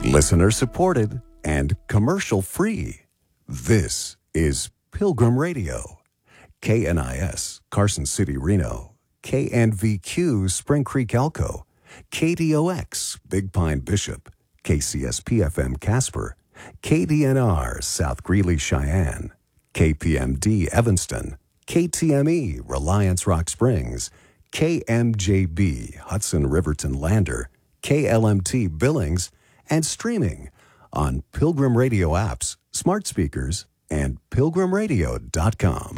Listener supported and commercial free. This is Pilgrim Radio. KNIS, Carson City, Reno. KNVQ, Spring Creek, Elko. KDOX, Big Pine, Bishop. KCSP-FM, Casper. KDNR, South Greeley, Cheyenne. KPMD, Evanston. KTME, Reliance, Rock Springs. KMJB, Hudson, Riverton, Lander. KLMT, Billings. And streaming on Pilgrim Radio apps, smart speakers, and pilgrimradio.com.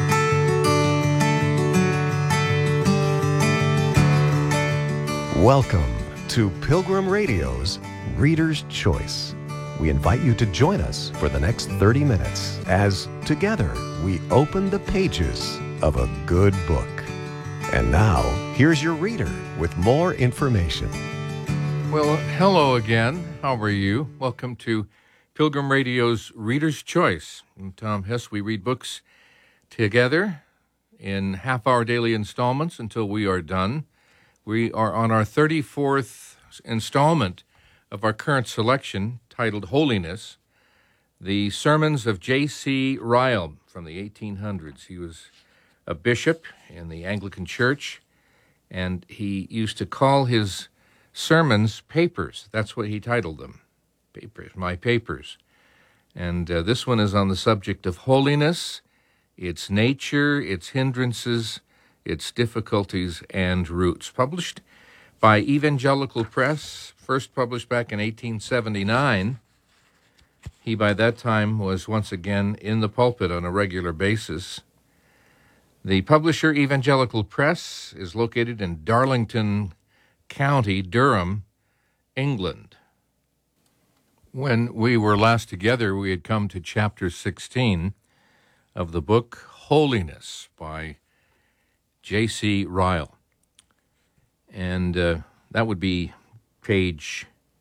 Welcome to Pilgrim Radio's Reader's Choice. We invite you to join us for the next 30 minutes as together we open the pages of a good book. And now, here's your reader with more information. Well, hello again. How are you? Welcome to Pilgrim Radio's Reader's Choice. I'm Tom Hess. We read books together in half-hour daily installments until we are done. We are on our 34th installment of our current selection titled Holiness, the sermons of J.C. Ryle from the 1800s. He was a bishop in the Anglican Church, and he used to call his sermons papers. That's what he titled them. Papers, my papers. And this one is on the subject of holiness, its nature, its hindrances, its difficulties, and roots. Published by Evangelical Press, first published back in 1879. He, by that time, was once again in the pulpit on a regular basis. The publisher, Evangelical Press, is located in Darlington County, Durham, England. When we were last together, we had come to chapter 16 of the book Holiness by J.C. Ryle. And that would be page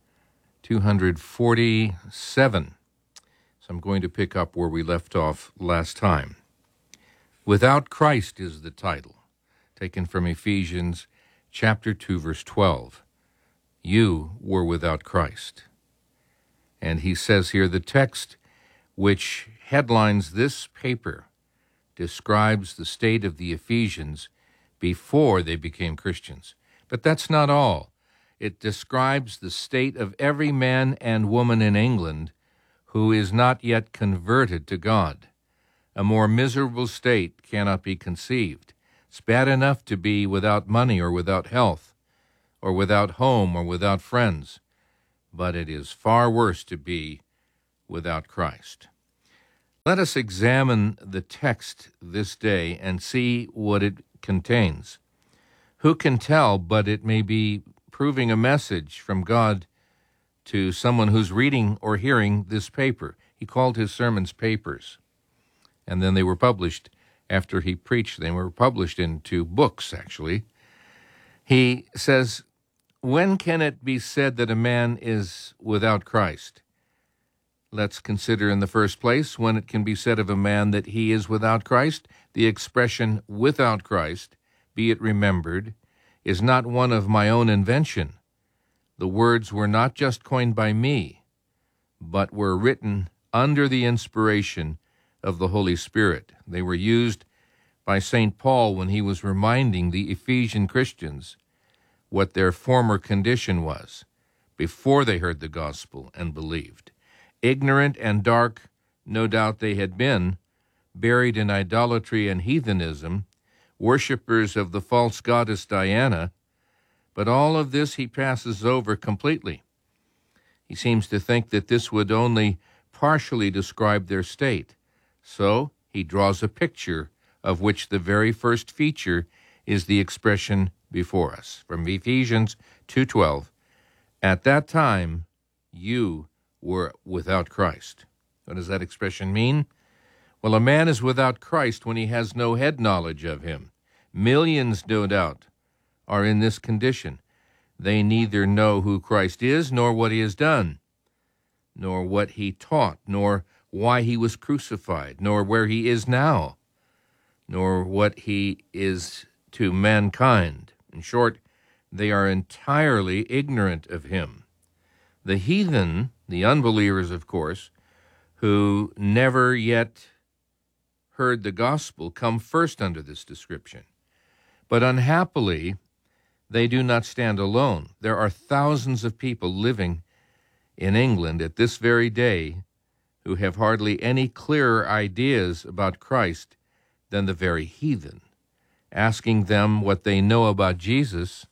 247. So I'm going to pick up where we left off last time. Without Christ is the title, taken from Ephesians Chapter 2, verse 12, you were without Christ. And he says here, the text which headlines this paper describes the state of the Ephesians before they became Christians. But that's not all. It describes the state of every man and woman in England who is not yet converted to God. A more miserable state cannot be conceived. It's bad enough to be without money or without health or without home or without friends, but it is far worse to be without Christ. Let us examine the text this day and see what it contains. Who can tell, but it may be proving a message from God to someone who's reading or hearing this paper. He called his sermons papers, and then they were published after he preached. They were published into books, actually. He says, when can it be said that a man is without Christ? Let's consider in the first place when it can be said of a man that he is without Christ. The expression without Christ, be it remembered, is not one of my own invention. The words were not just coined by me, but were written under the inspiration of the Holy Spirit. They were used by St. Paul when he was reminding the Ephesian Christians what their former condition was before they heard the gospel and believed. Ignorant and dark, no doubt they had been, buried in idolatry and heathenism, worshippers of the false goddess Diana, but all of this he passes over completely. He seems to think that this would only partially describe their state. So he draws a picture of which the very first feature is the expression before us. From Ephesians 2:12, at that time you were without Christ. What does that expression mean? Well, a man is without Christ when he has no head knowledge of him. Millions, no doubt, are in this condition. They neither know who Christ is, nor what he has done, nor what he taught, nor why he was crucified, nor where he is now, nor what he is to mankind. In short, they are entirely ignorant of him. The heathen, the unbelievers, of course, who never yet heard the gospel, come first under this description. But unhappily, they do not stand alone. There are thousands of people living in England at this very day who have hardly any clearer ideas about Christ than the very heathen. Asking them what they know about Jesus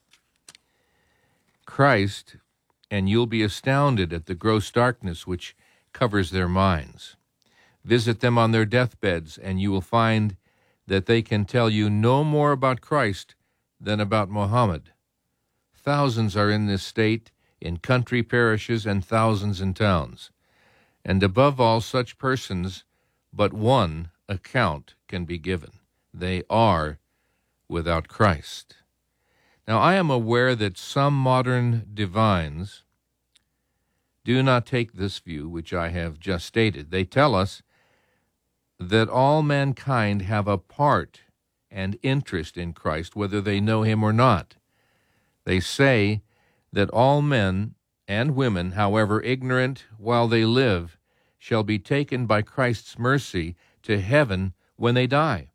Christ, and you'll be astounded at the gross darkness which covers their minds. Visit them on their deathbeds, and you will find that they can tell you no more about Christ than about Muhammad. Thousands are in this state, in country parishes, and thousands in towns. And above all such persons, but one account can be given. They are without Christ. Now, I am aware that some modern divines do not take this view, which I have just stated. They tell us that all mankind have a part and interest in Christ, whether they know him or not. They say that all men and women, however ignorant while they live, shall be taken by Christ's mercy to heaven when they die.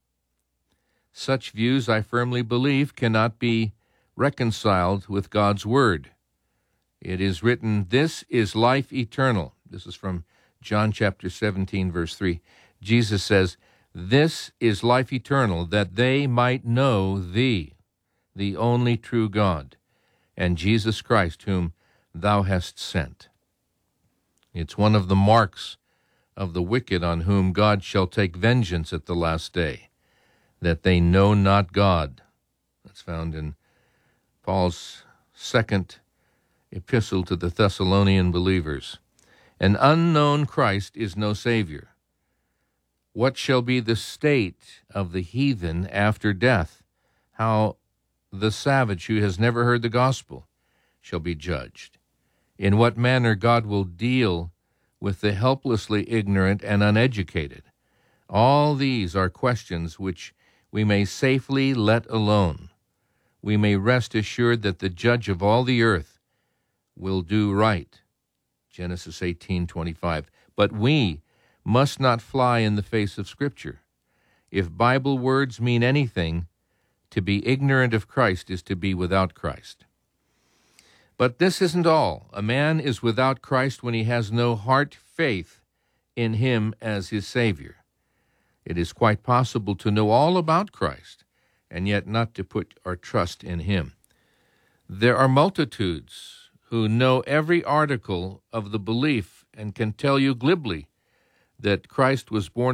Such views, I firmly believe, cannot be reconciled with God's Word. It is written, "This is life eternal." This is from John chapter 17, verse 3. Jesus says, "This is life eternal, that they might know thee, the only true God, and Jesus Christ, whom thou hast sent." It's one of the marks of the wicked on whom God shall take vengeance at the last day, that they know not God. That's found in Paul's second epistle to the Thessalonian believers. An unknown Christ is no Savior. What shall be the state of the heathen after death? How the savage who has never heard the gospel shall be judged? In what manner God will deal with the helplessly ignorant and uneducated? All these are questions which we may safely let alone. We may rest assured that the judge of all the earth will do right. Genesis 18:25. But we must not fly in the face of Scripture. If Bible words mean anything, to be ignorant of Christ is to be without Christ. But this isn't all. A man is without Christ when he has no heart faith in him as his Savior. It is quite possible to know all about Christ and yet not to put our trust in him. There are multitudes who know every article of the belief and can tell you glibly that Christ was born